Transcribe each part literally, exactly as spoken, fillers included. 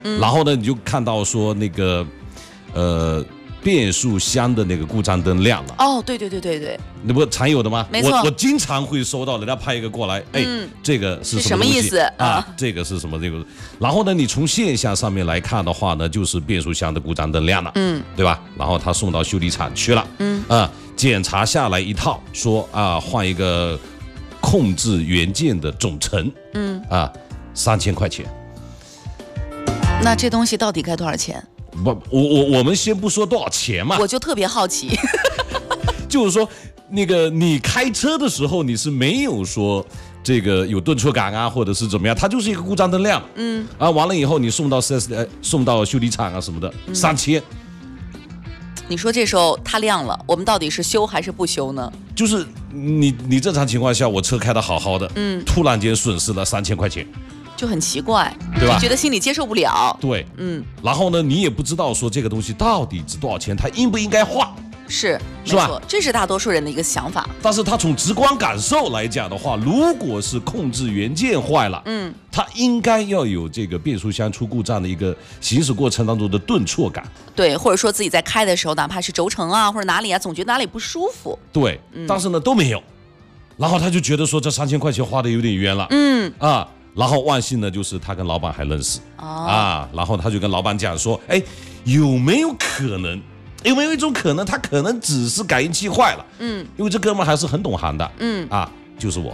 嗯，然后呢，你就看到说那个，呃。变速箱的那个故障灯亮了。 哦，对对对对对， 那不常有的吗？ 没错， 我我经常会收到人家拍一个过来，哎， 嗯、 这个是什么意思啊？这个是什么？这个，然后呢，你从现象上面来看的话呢，就是变速箱的故障灯亮了，嗯，对吧？然后他送到修理厂去了，嗯啊，检查下来一套，说啊换一个控制元件的总成，嗯啊三千块钱。 那这东西到底该多少钱？ 不，我我我们先不说多少钱嘛， 我就特别好奇， 就是说，那个你开车的时候，你是没有说这个有顿挫感啊，或者是怎么样，它就是一个故障灯亮，嗯，啊，完了以后你送到 四 S 呃送到修理厂啊什么的，嗯、三千。 你说这时候它亮了，我们到底是修还是不修呢？ 就是你你正常情况下，我车开得好好的，嗯，突然间损失了三千块钱。 就很奇怪， 对吧？ 觉得心里接受不了。 对，嗯。然后呢，你也不知道说这个东西到底值多少钱，它应不应该换？ 是， 是吧？ 这是大多数人的一个想法。 但是它从直观感受来讲的话，如果是控制元件坏了，嗯，它应该要有这个变速箱出故障的一个行驶过程当中的顿挫感。 对，或者说自己在开的时候，哪怕是轴承啊或者哪里啊，总觉得哪里不舒服。 对，嗯、但是呢都没有，然后他就觉得说这三千块钱花的有点冤了，嗯啊。然后万幸呢，就是他跟老板还认识、哦、啊，然后他就跟老板讲说，哎，有没有可能，有没有一种可能，他可能只是感应器坏了，嗯，因为这哥们还是很懂行的，嗯啊，就是我，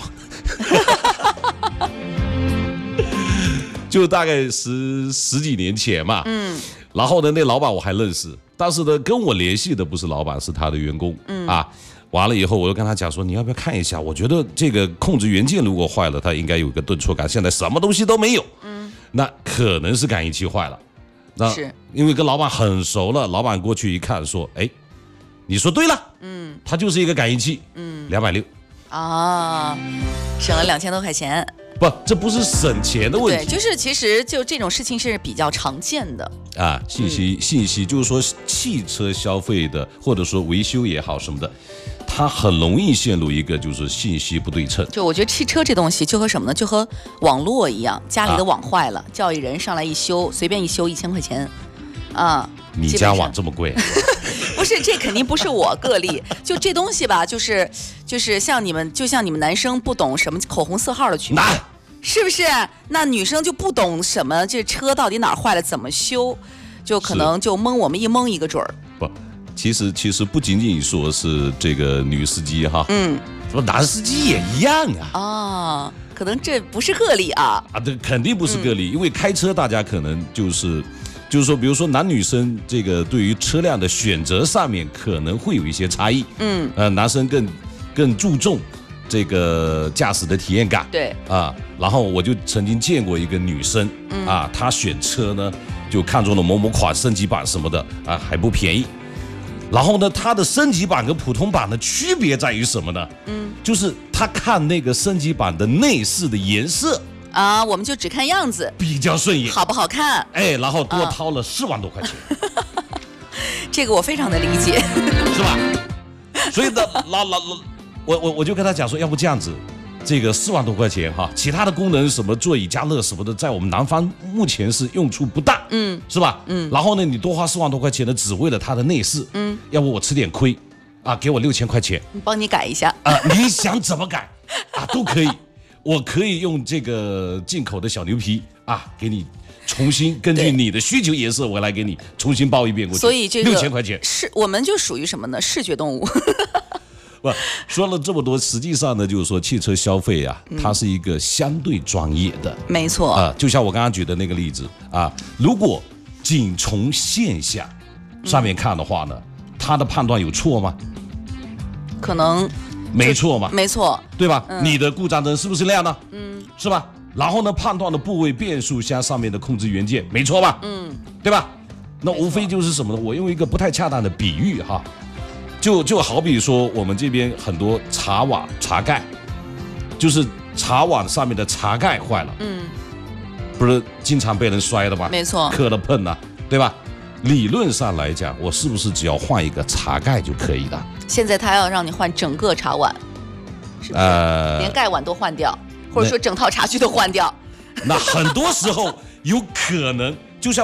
就大概十十几年前嘛，嗯，然后呢，那老板我还认识，但是呢，跟我联系的不是老板，是他的员工，嗯啊。完了以后，我就跟他讲说，你要不要看一下？我觉得这个控制元件如果坏了，它应该有一个顿挫感。现在什么东西都没有，嗯，那可能是感应器坏了。那是因为跟老板很熟了，老板过去一看说，哎，你说对了，嗯，它就是一个感应器，嗯，两百六， 啊，省了两千多块钱。 不，这不是省钱的问题，对，就是其实就这种事情是比较常见的啊。信息、嗯、信息就是说汽车消费的，或者说维修也好什么的。它很容易陷入一个就是信息不对称。 就我觉得汽车这东西就和什么呢？就和网络一样，家里的网坏了，啊、叫一人上来一修，随便一修一千块钱，啊。 你家网这么贵？ 不是，这肯定不是我个例。就这东西吧，就是就是像你们，就像你们男生不懂什么口红色号的区别，是不是？那女生就不懂什么这车到底哪儿坏了，怎么修，就可能就蒙我们一蒙一个准儿。 不。其实其实不仅仅说是这个女司机哈，嗯，说男司机也一样啊。 哦，可能这不是个例啊。 啊，这肯定不是个例，嗯、因为开车大家可能就是，就是说，比如说男女生这个对于车辆的选择上面可能会有一些差异。嗯，呃，男生更更注重这个驾驶的体验感。 对。 啊，然后我就曾经见过一个女生，嗯、啊，她选车呢就看中了某某款升级版什么的啊，还不便宜。然后呢，它的升级版跟普通版的区别在于什么呢？嗯，就是他看那个升级版的内饰的颜色啊，我们就只看样子， 比较顺眼， 好不好看？ 哎，然后多掏了四万多块钱， 啊、这个我非常的理解， 是吧？所以呢，老老老，我我我就跟他讲说，要不这样子。这个四万多块钱哈，其他的功能什么座椅加热什么的，在我们南方目前是用处不大，嗯，是吧？嗯，然后呢，你多花四万多块钱呢，只为了它的内饰，嗯，要不我吃点亏，啊，给我六千块钱， 帮你改一下啊，你想怎么改啊都可以，我可以用这个进口的小牛皮啊，给你重新根据你的需求颜色，我来给你重新包一遍过去， 所以这个六千块钱是我们就属于什么呢？视觉动物。 不说了这么多，实际上呢，就是说汽车消费啊，它是一个相对专业的， 嗯、没错啊、呃。就像我刚刚举的那个例子啊，如果仅从现象上面看的话呢，他的判断有错吗？ 可能没错嘛， 没错， 对吧？嗯、你的故障灯是不是亮呢？嗯，是吧？然后呢，判断的部位变速箱上面的控制元件没错吧？嗯，对吧？那无非就是什么呢？我用一个不太恰当的比喻哈。就就好比说，我们这边很多茶碗、茶盖，就是茶碗上面的茶盖坏了，嗯，不是经常被人摔的吗？ 没错， 磕了碰了，对吧？理论上来讲，我是不是只要换一个茶盖就可以了？ 现在他要让你换整个茶碗，是不是？呃，连盖碗都换掉，或者说整套茶具都换掉。 那很多时候有可能